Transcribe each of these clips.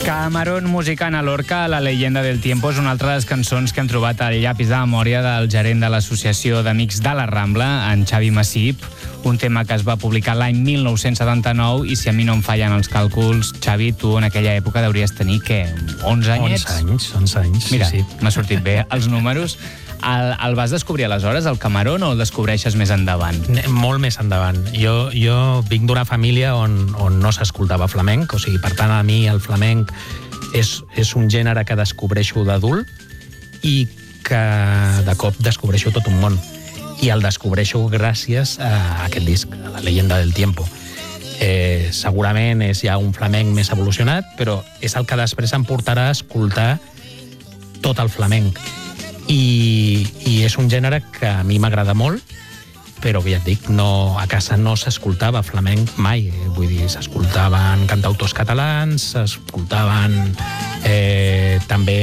Camarón musicant a Lorca, La leyenda del tiempo, és una altra de les cançons que han trobat al llapis de memòria del gerent de l'Associació d'Amics de la Rambla, en Xavi Massip, un tema que es va publicar l'any 1979 i si a mi no em fallen els càlculs, Xavi, tu en aquella època deuries tenir, què, 11 anyets? 11 anys, Mira, sí. M'ha sortit bé els números. El vas descobrir aleshores, el Camarón, o el descobreixes més endavant? Molt més endavant. Jo vinc d'una família on no s'escoltava flamenc, o sigui, per tant, a mi el flamenc és un gènere que descobreixo d'adult i que de cop descobreixo tot un món. I el descobreixo gràcies a aquest disc, a La leyenda del tiempo. Segurament és ja un flamenc més evolucionat, però és el que després em portarà a escoltar tot el flamenc. I és un gènere que a mi m'agrada molt, però ja et dic, a casa no s'escoltava flamenc mai. Vull dir, s'escoltaven cantautors catalans, s'escoltaven també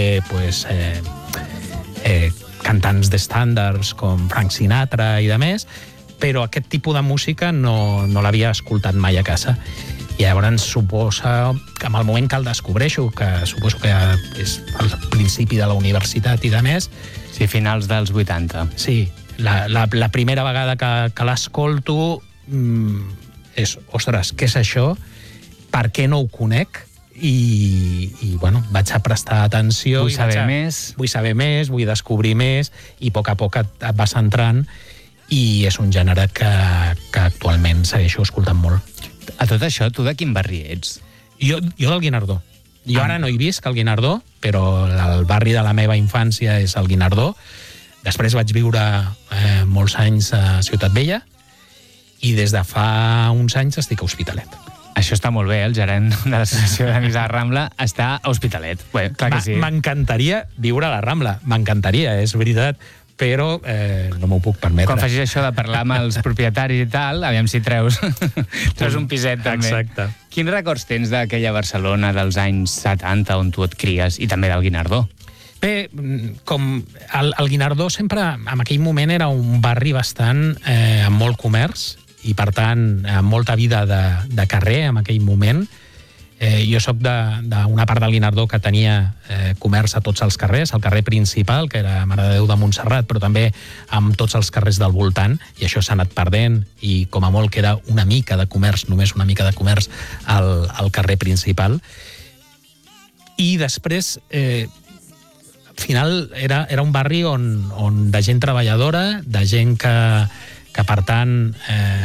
cantants d'estàndards com Frank Sinatra i de més, però aquest tipus de música no l'havia escoltat mai a casa. I llavors suposa que en el moment que el descobreixo, que suposo que és al principi de la universitat i de més... Sí, finals dels 80. Sí, la primera vegada que l'escolto és, ostres, què és això? Per què no ho conec? I bueno, vaig a prestar atenció. Vull saber més. Vull saber més, vull descobrir més, i a poc et vas entrant, i és un gènere que actualment segueixo escoltant molt. A tot això, tu de quin barri ets? Jo del Guinardó. Jo ara no hi visc al Guinardó, però el barri de la meva infància és el Guinardó. Després vaig viure molts anys a Ciutat Vella i des de fa uns anys estic a Hospitalet. Això està molt bé, el gerent de l'Associació d'Amics de la Rambla està a Hospitalet. Bé, clar que sí. M'encantaria viure a la Rambla, m'encantaria, és veritat, però no m'ho puc permetre. Quan facis això de parlar amb els propietaris i tal, aviam si treus un piset també. Exacte. Quins records tens d'aquella Barcelona dels anys 70 on tu et cries, i també del Guinardó? Bé, com el Guinardó sempre, en aquell moment, era un barri bastant amb molt comerç i, per tant, amb molta vida de carrer en aquell moment. Jo soc d'una part del Guinardó que tenia comerç a tots els carrers, el carrer principal, que era Mare de Déu de Montserrat, però també amb tots els carrers del voltant, i això s'ha anat perdent, i com a molt queda una mica de comerç, només una mica de comerç al carrer principal. I després, al final, era un barri on de gent treballadora, de gent que per tant,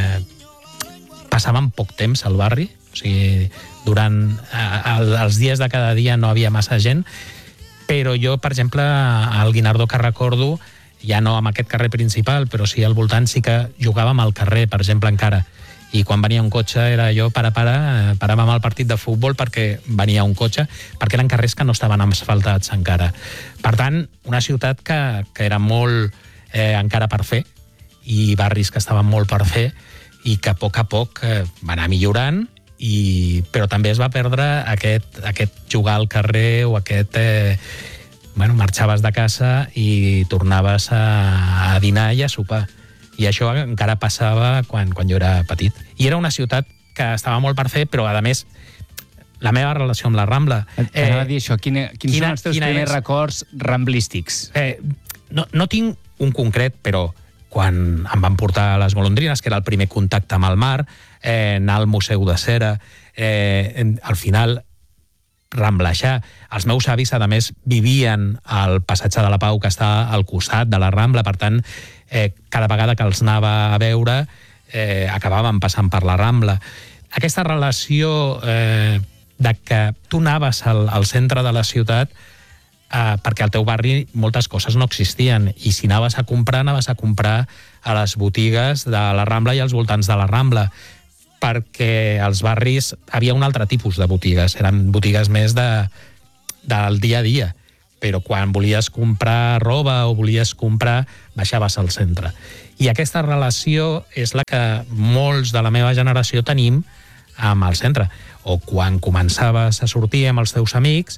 passaven poc temps al barri, o sigui, durant els dies de cada dia no havia massa gent, però jo, per exemple, al Guinardó que recordo, ja no amb aquest carrer principal, però sí al voltant, sí que jugàvem al carrer, per exemple, encara. I quan venia un cotxe era jo, paràvem al partit de futbol perquè venia un cotxe, perquè eren carrers que no estaven asfaltats encara. Per tant, una ciutat que era molt encara per fer, i barris que estaven molt per fer, i que a poc va anar millorant, però també es va perdre aquest jugar al carrer o aquest... marxaves de casa i tornaves a dinar i a sopar. I això encara passava quan jo era petit. I era una ciutat que estava molt per fer, però, a més, la meva relació amb la Rambla... T'anava a dir això, quins són els teus primers records ramblístics? No tinc un concret, però quan em van portar a les Golondrines, que era el primer contacte amb el mar, anar al Museu de Cera, al final ramblejar. Els meus avis, a més, vivien al Passatge de la Pau, que està al costat de la Rambla, per tant, cada vegada que els anava a veure, acabàvem passant per la Rambla. Aquesta relació de que tu anaves al centre de la ciutat perquè al teu barri moltes coses no existien, i si anaves a comprar a les botigues de la Rambla i als voltants de la Rambla, perquè als barris havia un altre tipus de botigues, eren botigues més del dia a dia, però quan volies comprar roba o volies comprar, baixaves al centre. I aquesta relació és la que molts de la meva generació tenim amb el centre. O quan començaves a sortir amb els teus amics,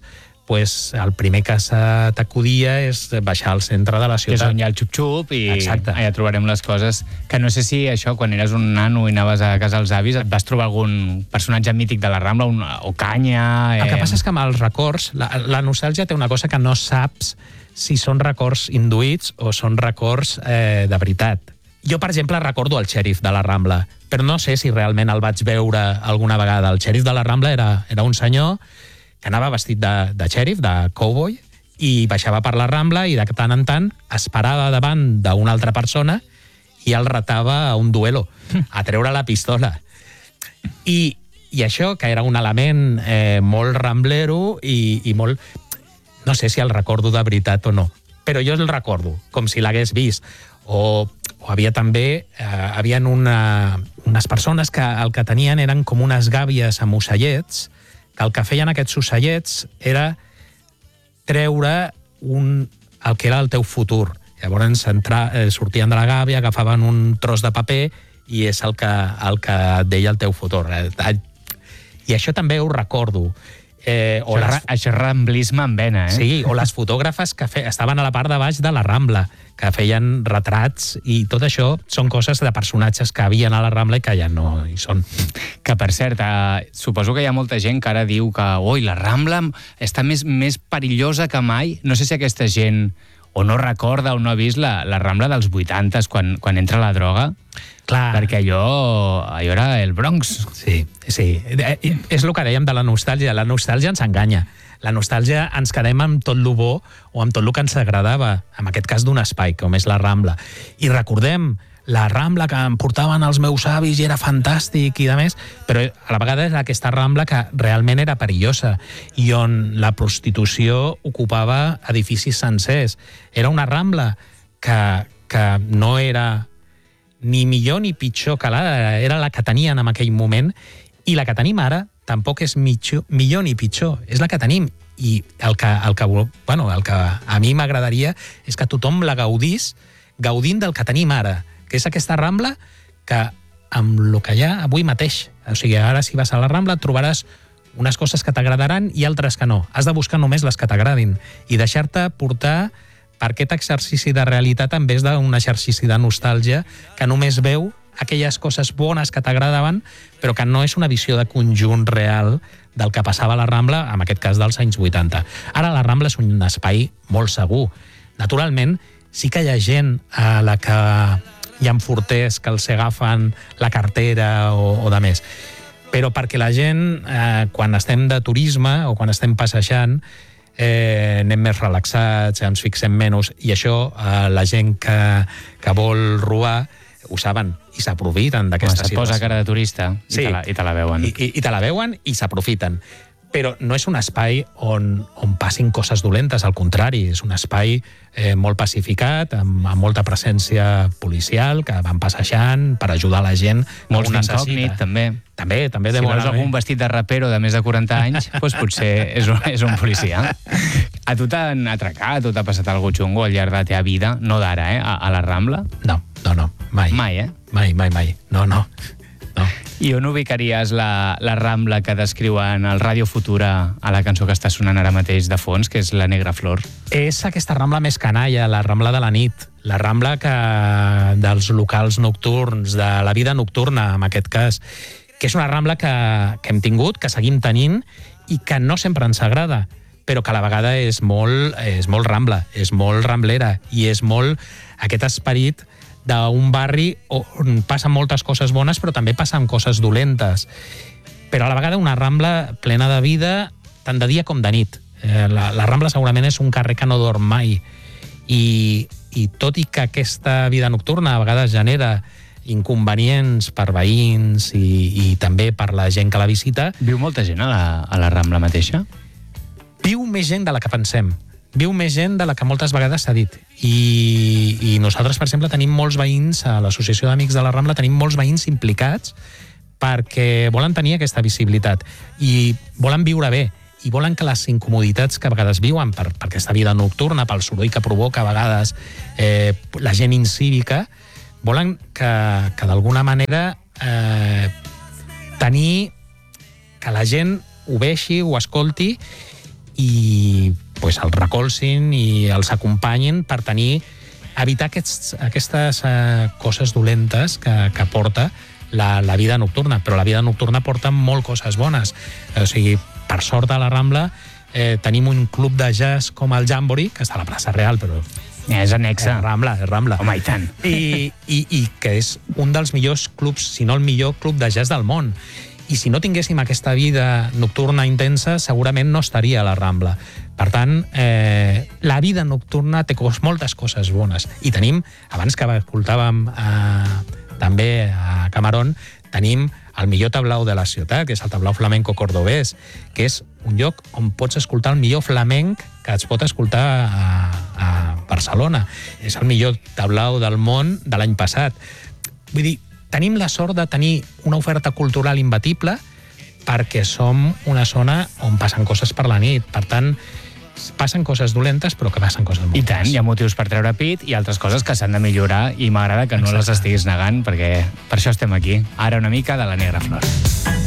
pues, el primer que t'acudia és baixar al centre de la Que és ciutat. on hi ha el xup-xup i Exacte. allà trobarem les coses. Que no sé si això, quan eres un nano i anaves a casa dels avis, et vas trobar algun personatge mític de la Rambla, o canya... El que passa és que amb els records, la nostàlgia té una cosa que no saps si són records induïts o són records de veritat. Jo, per exemple, recordo el xèrif de la Rambla, però no sé si realment el vaig veure alguna vegada. El xèrif de la Rambla era un senyor que anava vestit de xèrif, de cowboy, i baixava per la Rambla i de tant en tant es parava davant d'una altra persona i el retava a un duelo, a treure la pistola. I això, que era un element molt ramblero i molt... No sé si el recordo de veritat o no, però jo el recordo, com si l'hagués vist. O havia també... havien unes persones que el que tenien eren com unes gàbies amb ocellets, que el que feien aquests ocellets era treure el que era el teu futur. Llavors sortien de la gàbia, agafaven un tros de paper i és el que deia el teu futur. I això també ho recordo. Això és ramblisme en vena, eh? Sí, o les fotògrafes que estaven a la part de baix de la Rambla, que feien retrats, i tot això són coses de personatges que havien a la Rambla i que ja no hi són. Que, per cert, suposo que hi ha molta gent que ara diu que la Rambla està més perillosa que mai. No sé si aquesta gent o no recorda o no ha vist la Rambla dels 80s quan entra la droga. Clar. Perquè allò era el Bronx. Sí. És el que dèiem de la nostàlgia. La nostàlgia ens enganya. La nostàlgia ens quedem amb tot lo bo o amb tot el que ens agradava, en aquest cas d'un espai, com és la Rambla. I recordem la Rambla que em portaven els meus avis i era fantàstic i de més, però a la vegada era aquesta Rambla que realment era perillosa i on la prostitució ocupava edificis sencers. Era una Rambla que no era ni millor ni pitjor que era la que tenien en aquell moment, i la que tenim ara tampoc és millor ni pitjor, és la que tenim. I el que a mi m'agradaria és que tothom la gaudint del que tenim ara, que és aquesta Rambla que amb el que hi ha avui mateix. O sigui, ara si vas a la Rambla et trobaràs unes coses que t'agradaran i altres que no. Has de buscar només les que t'agradin i deixar-te portar per aquest exercici de realitat en vez d'un exercici de nostàlgia que només veu aquelles coses bones que t'agradaven, però que no és una visió de conjunt real del que passava a la Rambla, en aquest cas dels anys 80. Ara la Rambla és un espai molt segur. Naturalment, sí que hi ha gent a la que hi ha forters que els agafen la cartera o de més. Però perquè la gent, quan estem de turisme o quan estem passejant, anem més relaxats, ens fixem menys, i això la gent que vol robar ho saben i s'aprofiten d'aquesta situació. Se posa cara de turista i te la veuen. I te la veuen i s'aprofiten. Però no és un espai on passin coses dolentes, al contrari, és un espai molt pacificat, amb molta presència policial, que van passejant per ajudar la gent que ho necessita. Incògnit, també. També de si veus algun vestit de rapero de més de 40 anys, doncs potser és un policia. A tu t'han atracat, a tu t'ha passat algú xungo al llarg de la teva vida, no d'ara, a la Rambla? No, mai. Mai, eh? Mai. No. I on ubicaries la Rambla que descriuen el Ràdio Futura a la cançó que està sonant ara mateix de fons, que és La Negra Flor? És aquesta Rambla més canalla, la Rambla de la nit, la Rambla dels locals nocturns, de la vida nocturna, en aquest cas, que és una Rambla que hem tingut, que seguim tenint i que no sempre ens agrada, però que a la vegada és molt Rambla, és molt ramblera i és molt aquest esperit d'un barri on passen moltes coses bones però també passen coses dolentes, però a la vegada una Rambla plena de vida tant de dia com de nit. La Rambla segurament és un carrer que no dorm mai i tot i que aquesta vida nocturna a vegades genera inconvenients per veïns i també per la gent que la visita. Viu molta gent a la Rambla mateixa? Viu més gent de la que pensem. Viu més gent de la que moltes vegades s'ha dit. I nosaltres, per exemple, tenim molts veïns, a l'Associació d'Amics de la Rambla, tenim molts veïns implicats perquè volen tenir aquesta visibilitat i volen viure bé i volen que les incomoditats que a vegades viuen per aquesta vida nocturna, pel soroll que provoca a vegades la gent incívica, volen que d'alguna manera tenir que la gent ho vegi, ho escolti i pues, els recolzin i els acompanyin per evitar aquestes coses dolentes que porta la vida nocturna, però la vida nocturna porta molt coses bones. O sigui, per sort a la Rambla tenim un club de jazz com el Jamboree, que està a la plaça Real, però és anexa. És Rambla. Home, i tant. I que és un dels millors clubs, si no el millor club de jazz del món. I si no tinguéssim aquesta vida nocturna intensa, segurament no estaria a la Rambla. Per tant, la vida nocturna té moltes coses bones. I tenim, abans que escoltàvem també a Camarón, tenim el millor tablau de la ciutat, que és el tablau flamenco cordobès, que és un lloc on pots escoltar el millor flamenc que es pot escoltar a Barcelona. És el millor tablau del món de l'any passat. Vull dir, tenim la sort de tenir una oferta cultural imbatible perquè som una zona on passen coses per la nit. Per tant, passen coses dolentes, però que passen coses bones. I tant, hi ha motius per treure pit i altres coses que s'han de millorar i m'agrada que no les estiguis negant perquè per això estem aquí. Ara una mica de la Negra Flor.